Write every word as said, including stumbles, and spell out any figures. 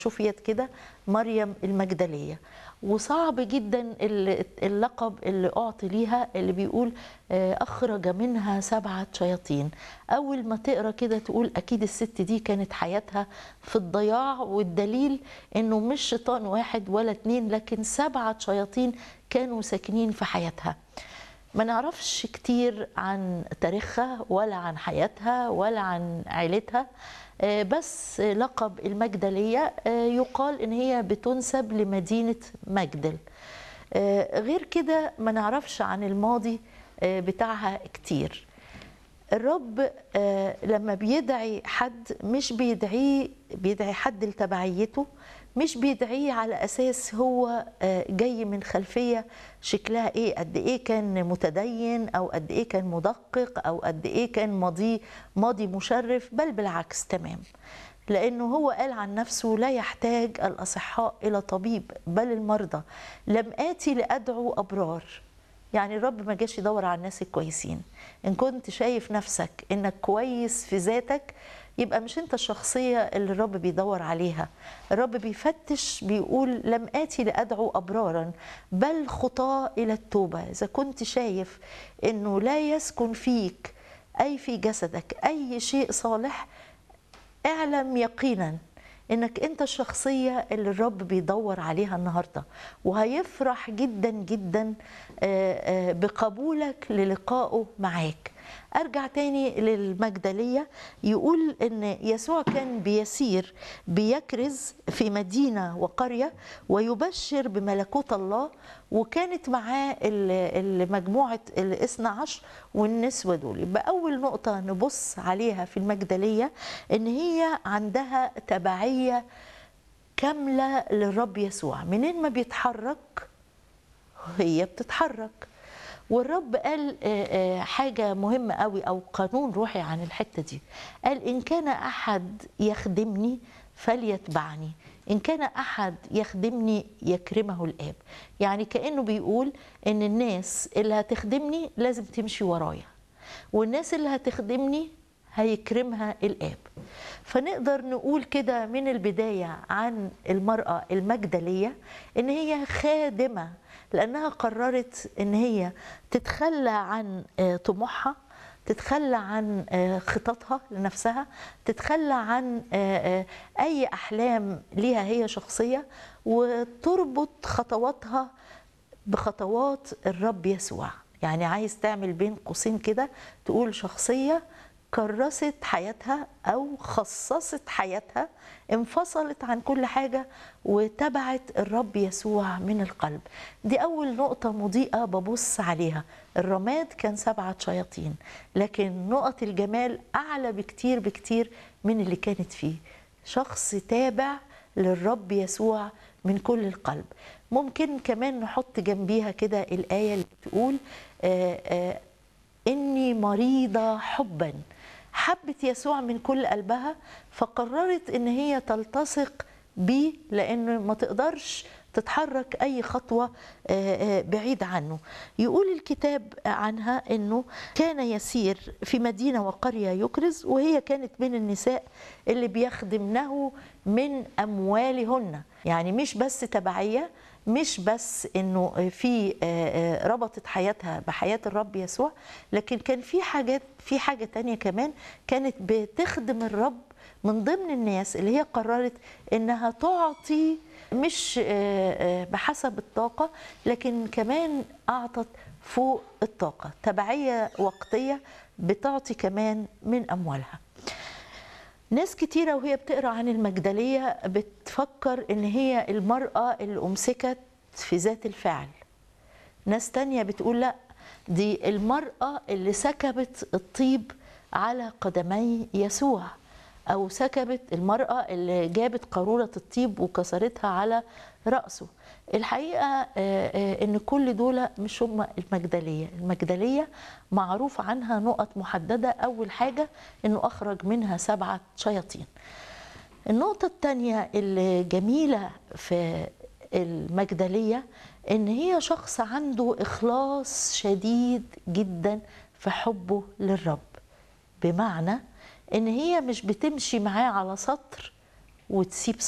شُفيت كده مريم المجدلية، وصعب جدًا ال اللقب اللي أُعطي ليها اللي بيقول آآ أخرج منها سبعة شياطين. أول ما تقرا كده تقول أكيد الست دي كانت حياتها في الضياع، والدليل إنه مش شيطان واحد ولا اتنين لكن سبعة شياطين كانوا ساكنين في حياتها. ما نعرفش كتير عن تاريخها ولا عن حياتها ولا عن عيلتها، بس لقب المجدلية يقال إن هي بتنسب لمدينة مجدل. غير كده ما نعرفش عن الماضي بتاعها كتير. الرب لما بيدعي حد مش بيدعيه بيدعي حد لتبعيته، مش بيدعيه على أساس هو جاي من خلفية شكلها إيه، قد إيه كان متدين أو قد إيه كان مدقق أو قد إيه كان ماضي ماضي مشرف، بل بالعكس تمام. لأنه هو قال عن نفسه لا يحتاج الأصحاء إلى طبيب بل المرضى، لم آتي لأدعو أبرار. يعني الرب ما جاش يدور على الناس الكويسين. إن كنت شايف نفسك إنك كويس في ذاتك يبقى مش أنت الشخصية اللي الرب بيدور عليها. الرب بيفتش بيقول لم آتي لأدعو أبرارا بل خطاة إلى التوبة. إذا كنت شايف إنه لا يسكن فيك أي في جسدك أي شيء صالح، اعلم يقينا انك انت الشخصية اللي الرب بيدور عليها النهاردة، وهيفرح جدا جدا بقبولك للقائه معاك. ارجع تاني للمجدلية، يقول ان يسوع كان بيسير بيكرز في مدينة وقرية ويبشر بملكوت الله، وكانت معاه المجموعة الاثنى عشر والنسوة دول. يبقى أول نقطة نبص عليها في المجدلية إن هي عندها تبعية كاملة للرب يسوع. منين ما بيتحرك هي بتتحرك. والرب قال حاجة مهمة قوي أو قانون روحي عن الحتة دي، قال إن كان أحد يخدمني فليتبعني، إن كان أحد يخدمني يكرمه الآب. يعني كأنه بيقول إن الناس اللي هتخدمني لازم تمشي ورايا، والناس اللي هتخدمني هيكرمها الآب. فنقدر نقول كده من البداية عن المرأة المجدلية إن هي خادمة، لأنها قررت إن هي تتخلى عن طموحها، تتخلى عن خططها لنفسها، تتخلى عن أي أحلام ليها هي شخصية، وتربط خطواتها بخطوات الرب يسوع. يعني عايز تعمل بين قوسين كده تقول شخصية كرست حياتها أو خصصت حياتها، انفصلت عن كل حاجة وتبعت الرب يسوع من القلب. دي أول نقطة مضيئة ببص عليها. الرماد كان سبعة شياطين، لكن نقط الجمال أعلى بكتير بكتير من اللي كانت فيه. شخص تابع للرب يسوع من كل القلب. ممكن كمان نحط جنبيها كده الآية اللي بتقول آآ آآ إني مريضة حبا. حبت يسوع من كل قلبها، فقررت إن هي تلتصق بيه، لأنه ما تقدرش تتحرك أي خطوة بعيد عنه. يقول الكتاب عنها إنه كان يسير في مدينة وقرية يكرز، وهي كانت من النساء اللي بيخدمنه من أموالهن. يعني مش بس تبعية، مش بس انه في ربطت حياتها بحياة الرب يسوع، لكن كان في حاجات في حاجة تانية كمان، كانت بتخدم الرب من ضمن الناس اللي هي قررت انها تعطي مش بحسب الطاقة، لكن كمان اعطت فوق الطاقة. تبعية وقتية بتعطي كمان من اموالها. ناس كتيرة وهي بتقرأ عن المجدلية بتفكر إن هي المرأة اللي أمسكت في ذات الفعل. ناس تانية بتقول لا، دي المرأة اللي سكبت الطيب على قدمي يسوع، أو سكبت المرأة اللي جابت قارورة الطيب وكسرتها على رأسه. الحقيقة إن كل دول مش هم المجدلية. المجدلية معروف عنها نقط محددة. أول حاجة إنه أخرج منها سبعة شياطين. النقطة الثانية اللي جميلة في المجدلية إن هي شخص عنده إخلاص شديد جدا في حبه للرب، بمعنى إن هي مش بتمشي معاه على سطر وتسيب